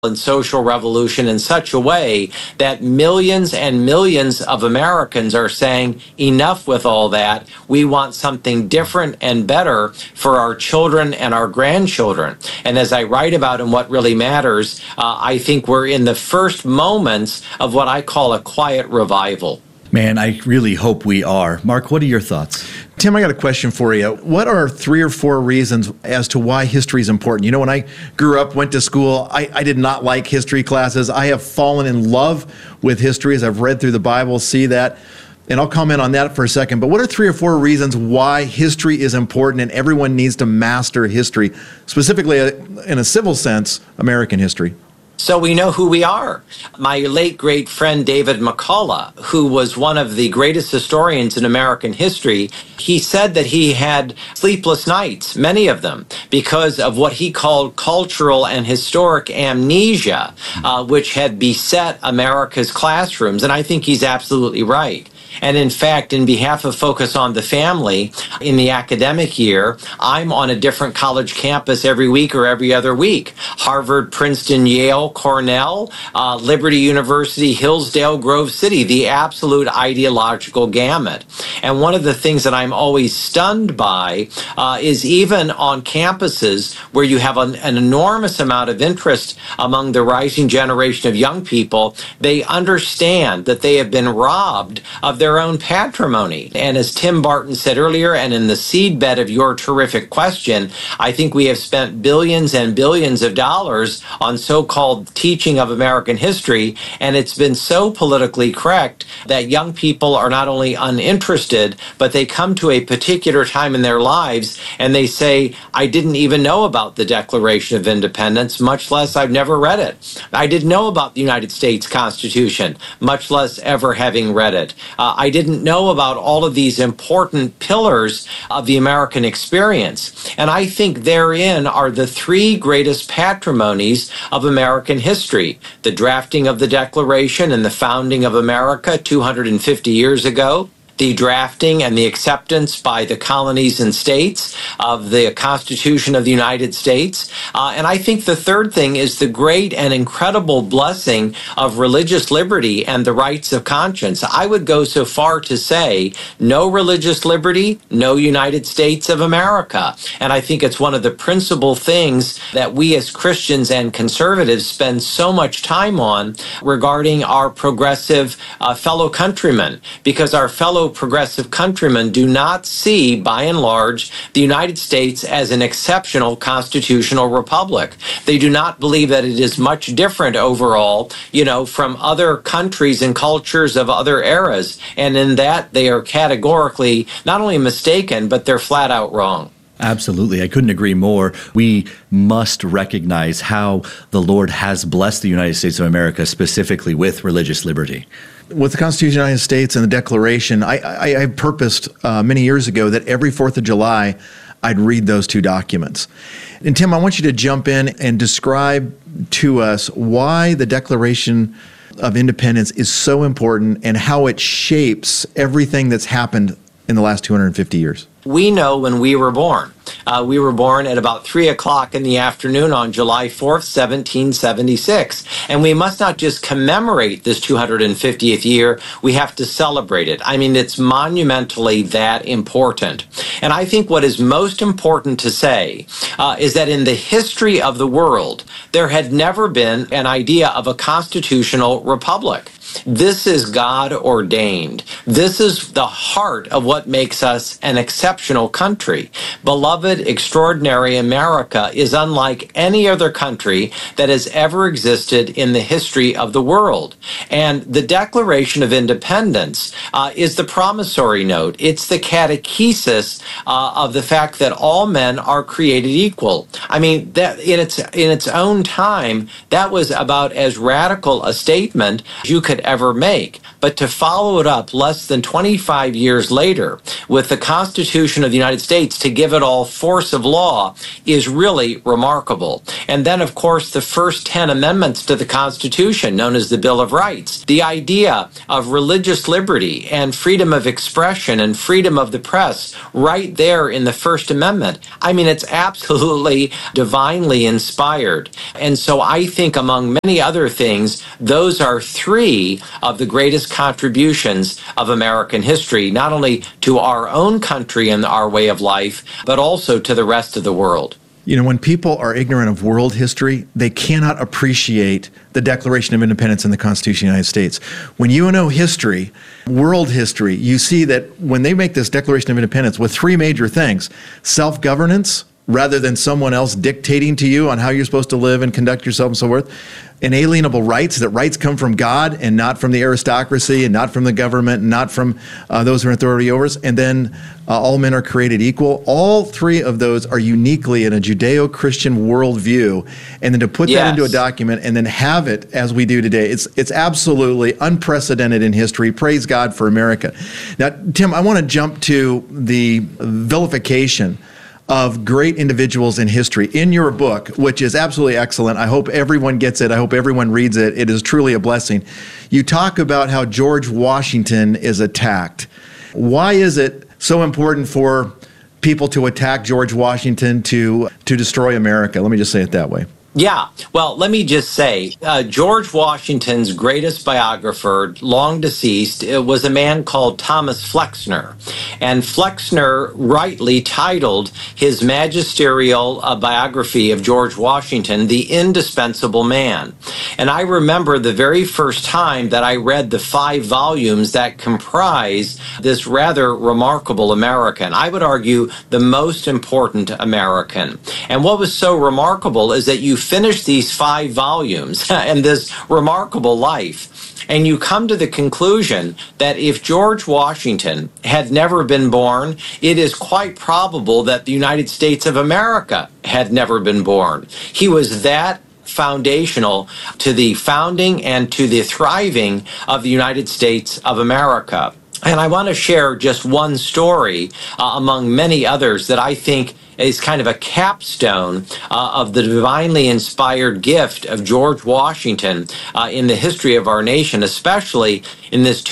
and social revolution in such a way that millions and millions of Americans are saying, enough with all that. We want something different and better for our children and our grandchildren. And as I write about in What Really Matters, I think we're in the first moments of what I call a quiet revival. Man, I really hope we are. Mark, what are your thoughts? Tim, I got a question for you. What are 3 or 4 reasons as to why history is important? You know, when I grew up, went to school, I did not like history classes. I have fallen in love with history as I've read through the Bible, see that. And I'll comment on that for a second. But what are 3 or 4 reasons why history is important and everyone needs to master history, specifically in a civil sense, American history? So we know who we are. My late great friend David McCullough, who was one of the greatest historians in American history, he said that he had sleepless nights, many of them, because of what he called cultural and historic amnesia, which had beset America's classrooms. And I think he's absolutely right. And in fact, in behalf of Focus on the Family, in the academic year, I'm on a different college campus every week or every other week. Harvard, Princeton, Yale, Cornell, Liberty University, Hillsdale, Grove City, the absolute ideological gamut. And one of the things that I'm always stunned by is even on campuses where you have an enormous amount of interest among the rising generation of young people, they understand that they have been robbed of their own patrimony. And as Tim Barton said earlier, and in the seedbed of your terrific question, I think we have spent billions and billions of dollars on so-called teaching of American history, and it's been so politically correct that young people are not only uninterested, but they come to a particular time in their lives and they say, I didn't even know about the Declaration of Independence, much less I've never read it. I didn't know about the United States Constitution, much less ever having read it. I didn't know about all of these important pillars of the American experience. And I think therein are the 3 greatest patrimonies of American history: the drafting of the Declaration and the founding of America 250 years ago, the drafting and the acceptance by the colonies and states of the Constitution of the United States. And I think the third thing is the great and incredible blessing of religious liberty and the rights of conscience. I would go so far to say, no religious liberty, no United States of America. And I think it's one of the principal things that we as Christians and conservatives spend so much time on regarding our progressive fellow countrymen, because our fellow progressive countrymen do not see, by and large, the United States as an exceptional constitutional republic. They do not believe that it is much different overall, from other countries and cultures of other eras. And in that, they are categorically not only mistaken, but they're flat out wrong. Absolutely. I couldn't agree more. We must recognize how the Lord has blessed the United States of America specifically with religious liberty. With the Constitution of the United States and the Declaration, I purposed many years ago that every 4th of July, I'd read those 2 documents. And Tim, I want you to jump in and describe to us why the Declaration of Independence is so important and how it shapes everything that's happened in the last 250 years. We know when we were born. We were born at about 3 o'clock in the afternoon on July 4th, 1776. And we must not just commemorate this 250th year, we have to celebrate it. I mean, it's monumentally that important. And I think what is most important to say is that in the history of the world, there had never been an idea of a constitutional republic. This is God ordained. This is the heart of what makes us an exceptional country. Beloved, extraordinary America is unlike any other country that has ever existed in the history of the world. And the Declaration of Independence is the promissory note. It's the catechesis of the fact that all men are created equal. I mean, that in its own time, that was about as radical a statement as you could ever make. But to follow it up less than 25 years later with the Constitution of the United States to give it all force of law is really remarkable. And then, of course, the first 10 amendments to the Constitution, known as the Bill of Rights, the idea of religious liberty and freedom of expression and freedom of the press right there in the First Amendment. I mean, it's absolutely divinely inspired. And so I think, among many other things, those are three of the greatest contributions of American history, not only to our own country and our way of life, but also to the rest of the world. You know, when people are ignorant of world history, they cannot appreciate the Declaration of Independence and the Constitution of the United States. When you know history, world history, you see that when they make this Declaration of Independence with three major things: self-governance, rather than someone else dictating to you on how you're supposed to live and conduct yourself and so forth; inalienable rights, that rights come from God and not from the aristocracy and not from the government and not from those who are in authority over us; and then all men are created equal. All three of those are uniquely in a Judeo-Christian worldview. And then to put that into a document and then have it as we do today, it's absolutely unprecedented in history. Praise God for America. Now, Tim, I want to jump to the vilification of great individuals in history in your book, which is absolutely excellent. I hope everyone gets it. I hope everyone reads it. It is truly a blessing. You talk about how George Washington is attacked. Why is it so important for people to attack George Washington to destroy America? Let me just say it that way. Yeah. Well, let me just say, George Washington's greatest biographer, long deceased, was a man called Thomas Flexner. And Flexner rightly titled his magisterial biography of George Washington, The Indispensable Man. And I remember the very first time that I read the 5 volumes that comprise this rather remarkable American. I would argue the most important American. And what was so remarkable is that you finish these 5 volumes and this remarkable life, and you come to the conclusion that if George Washington had never been born, it is quite probable that the United States of America had never been born. He was that foundational to the founding and to the thriving of the United States of America. And I want to share just one story among many others that I think is kind of a capstone of the divinely inspired gift of George Washington in the history of our nation, especially in this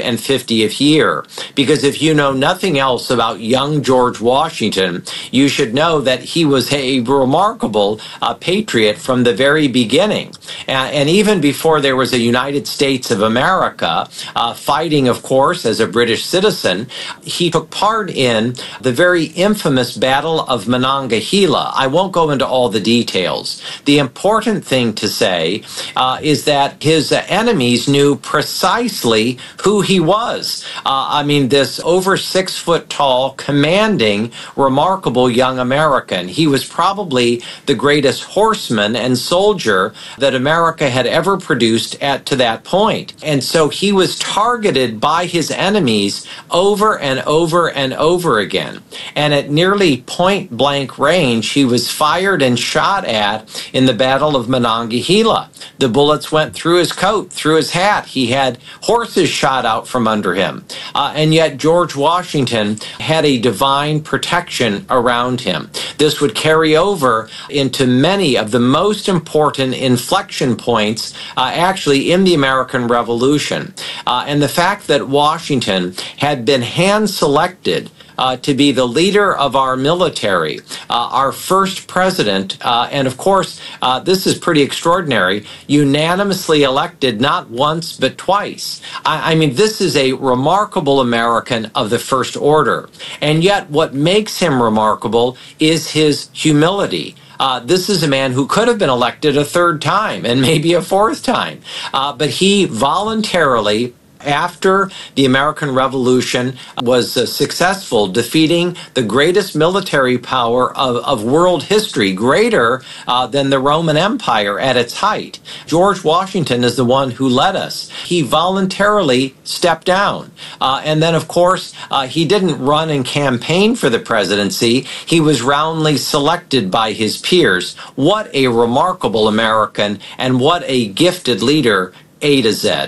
250th year. Because if you know nothing else about young George Washington, you should know that he was a remarkable patriot from the very beginning. And even before there was a United States of America, fighting, of course, as a British citizen, he took part in the very infamous Battle of Monongahela. I won't go into all the details. The important thing to say is that his enemies knew precisely who he was. I mean, this over 6 foot tall, commanding, remarkable young American. He was probably the greatest horseman and soldier that America had ever produced to that point. And so he was targeted by his enemies over and over and over again. And at nearly point blank range, he was fired and shot at in the Battle of Monongahela. The bullets went through his coat, through his hat. He had horses shot out from under him. And yet George Washington had a divine protection around him. This would carry over into many of the most important inflection points actually in the American Revolution. And the fact that Washington had been hand-selected to be the leader of our military, our first president, and of course, this is pretty extraordinary, unanimously elected not once but twice. I mean, this is a remarkable American of the first order. And yet what makes him remarkable is his humility. This is a man who could have been elected a 3rd time and maybe a 4th time, but he voluntarily, after the American Revolution was successful, defeating the greatest military power of world history, greater than the Roman Empire at its height. George Washington is the one who led us. He voluntarily stepped down. And then, of course, he didn't run and campaign for the presidency. He was roundly selected by his peers. What a remarkable American, and what a gifted leader, A to Z.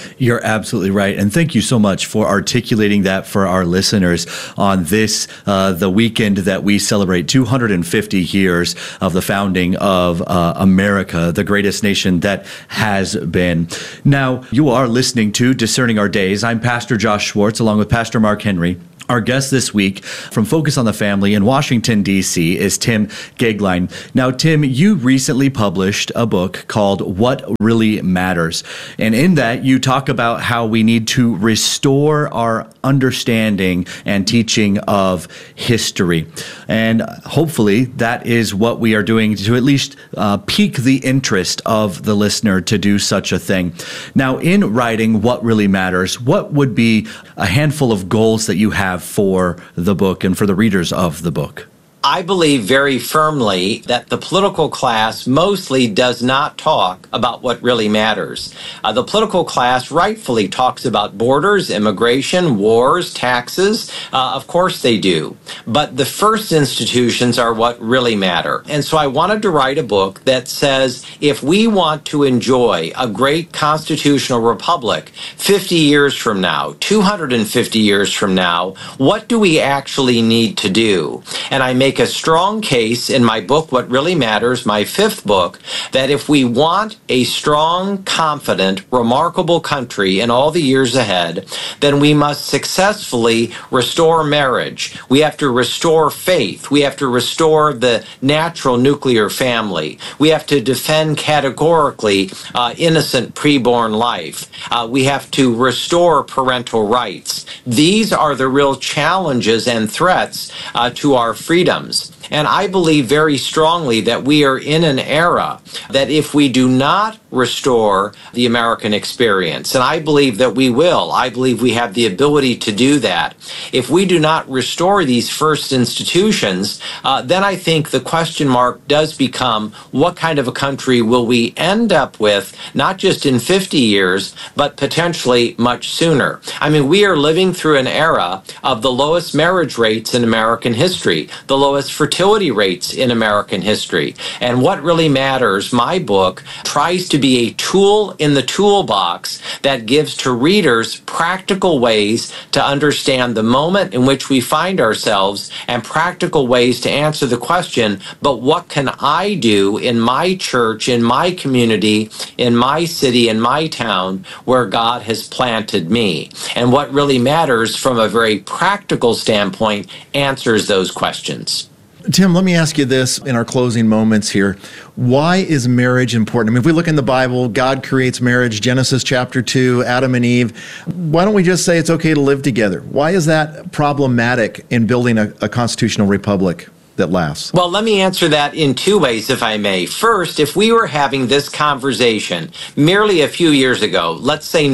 You're absolutely right. And thank you so much for articulating that for our listeners on this, the weekend that we celebrate 250 years of the founding of America, the greatest nation that has been. Now, you are listening to Discerning Our Days. I'm Pastor Josh Schwartz, along with Pastor Mark Henry. Our guest this week from Focus on the Family in Washington, D.C. is Tim Goeglein. Now, Tim, you recently published a book called What Really Matters. And in that, you talk about how we need to restore our understanding and teaching of history. And hopefully that is what we are doing to at least pique the interest of the listener to do such a thing. Now, in writing What Really Matters, what would be a handful of goals that you have for the book and for the readers of the book? I believe very firmly that the political class mostly does not talk about what really matters. The political class rightfully talks about borders, immigration, wars, taxes. Of course they do. But the first institutions are what really matter. And so I wanted to write a book that says if we want to enjoy a great constitutional republic 50 years from now, 250 years from now, what do we actually need to do? And I make a strong case in my book, What Really Matters, my fifth book, that if we want a strong, confident, remarkable country in all the years ahead, then we must successfully restore marriage. We have to restore faith. We have to restore the natural nuclear family. We have to defend categorically innocent preborn life. We have to restore parental rights. These are the real challenges and threats to our freedoms. And I believe very strongly that we are in an era that if we do not restore the American experience, and I believe that we will, I believe we have the ability to do that. If we do not restore these first institutions, then I think the question mark does become what kind of a country will we end up with, not just in 50 years, but potentially much sooner. I mean, we are living through an era of the lowest marriage rates in American history, the lowest fertility rates in American history. And What Really Matters, my book, tries to be a tool in the toolbox that gives to readers practical ways to understand the moment in which we find ourselves and practical ways to answer the question, but what can I do in my church, in my community, in my city, in my town where God has planted me? And What Really Matters from a very practical standpoint answers those questions. Tim, let me ask you this in our closing moments here. Why is marriage important? I mean, if we look in the Bible, God creates marriage, Genesis chapter 2, Adam and Eve. Why don't we just say it's okay to live together? Why is that problematic in building a constitutional republic that lasts? Well, let me answer that in two ways, if I may. First, if we were having this conversation merely a few years ago, let's say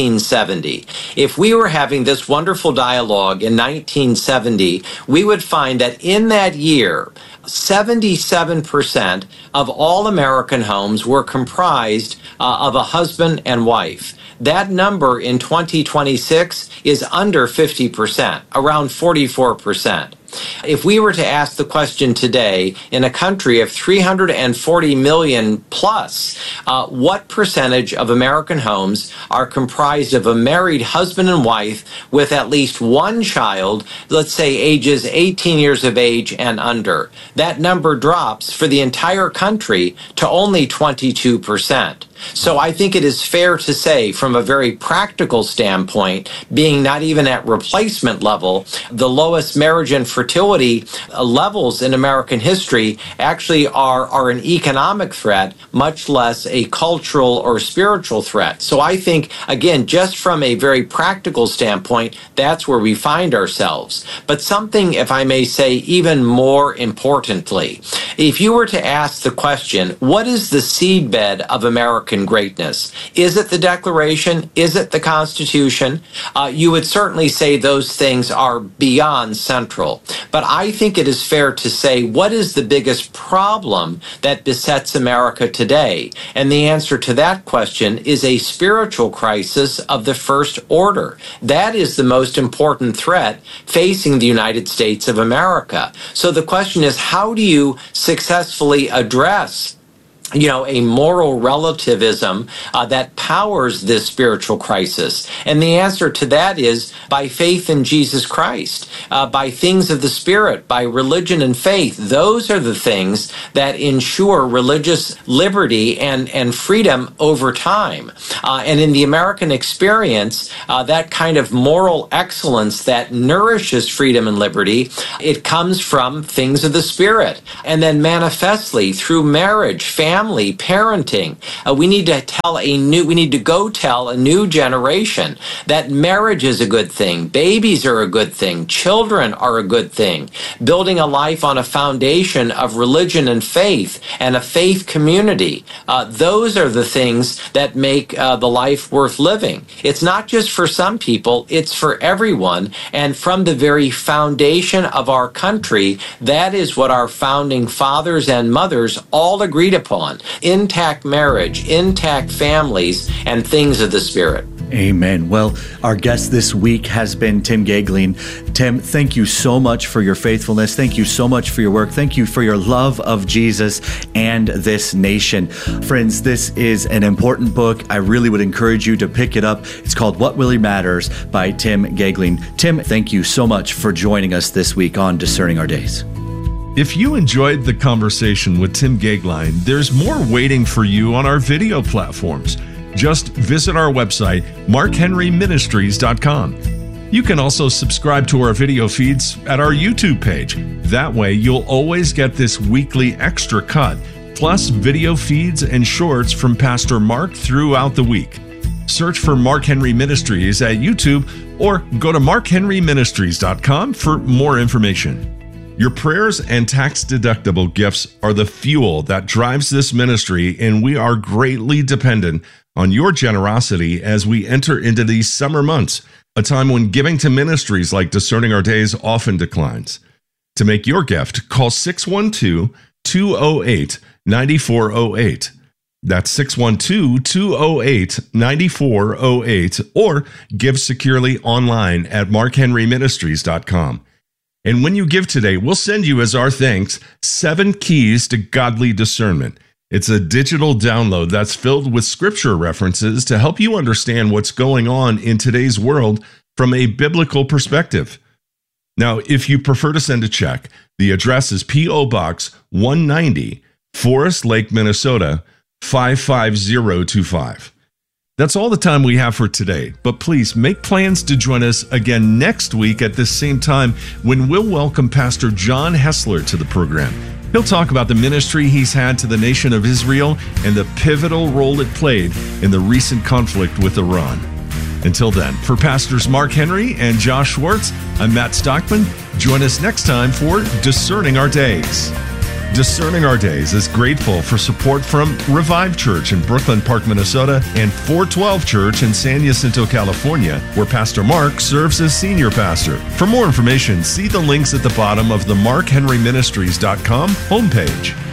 1970, if we were having this wonderful dialogue in 1970, we would find that in that year, 77% of all American homes were comprised of a husband and wife. That number in 2026 is under 50%, around 44%. If we were to ask the question today in a country of 340 million plus, what percentage of American homes are comprised of a married husband and wife with at least one child, let's say ages 18 years of age and under? That number drops for the entire country to only 22%. So I think it is fair to say, from a very practical standpoint, being not even at replacement level, the lowest marriage and fertility levels in American history actually are an economic threat, much less a cultural or spiritual threat. So I think, again, just from a very practical standpoint, that's where we find ourselves. But something, if I may say, even more importantly, if you were to ask the question, what is the seedbed of American greatness? Is it the Declaration? Is it the Constitution? You would certainly say those things are beyond central. But I think it is fair to say, what is the biggest problem that besets America today? And the answer to that question is a spiritual crisis of the first order. That is the most important threat facing the United States of America. So the question is, how do you successfully address a moral relativism that powers this spiritual crisis? And the answer to that is by faith in Jesus Christ, by things of the Spirit, by religion and faith. Those are the things that ensure religious liberty and freedom over time. And in the American experience, that kind of moral excellence that nourishes freedom and liberty, it comes from things of the Spirit. And then manifestly through marriage, family, parenting, we need to go tell a new generation that marriage is a good thing, babies are a good thing, children are a good thing. Building a life on a foundation of religion and faith and a faith community, those are the things that make the life worth living. It's not just for some people, it's for everyone. And from the very foundation of our country, that is what our founding fathers and mothers all agreed upon. Intact marriage, intact families, and things of the Spirit. Amen. Well, our guest this week has been Tim Goeglein. Tim, thank you so much for your faithfulness. Thank you so much for your work. Thank you for your love of Jesus and this nation. Friends, this is an important book. I really would encourage you to pick it up. It's called What Really Matters by Tim Goeglein. Tim, thank you so much for joining us this week on Discerning Our Days. If you enjoyed the conversation with Tim Goeglein, there's more waiting for you on our video platforms. Just visit our website, markhenryministries.com. You can also subscribe to our video feeds at our YouTube page. That way, you'll always get this weekly extra cut, plus video feeds and shorts from Pastor Mark throughout the week. Search for Mark Henry Ministries at YouTube or go to markhenryministries.com for more information. Your prayers and tax-deductible gifts are the fuel that drives this ministry, and we are greatly dependent on your generosity as we enter into these summer months, a time when giving to ministries like Discerning Our Days often declines. To make your gift, call 612-208-9408. That's 612-208-9408, or give securely online at markhenryministries.com. And when you give today, we'll send you as our thanks 7 Keys to Godly Discernment. It's a digital download that's filled with scripture references to help you understand what's going on in today's world from a biblical perspective. Now, if you prefer to send a check, the address is P.O. Box 190, Forest Lake, Minnesota, 55025. That's all the time we have for today, but please make plans to join us again next week at this same time when we'll welcome Pastor John Hessler to the program. He'll talk about the ministry he's had to the nation of Israel and the pivotal role it played in the recent conflict with Iran. Until then, for Pastors Mark Henry and Josh Schwartz, I'm Matt Stockman. Join us next time for Discerning Our Days. Discerning Our Days is grateful for support from Revive Church in Brooklyn Park, Minnesota, and 412 Church in San Jacinto, California, where Pastor Mark serves as senior pastor. For more information, see the links at the bottom of the markhenryministries.com homepage.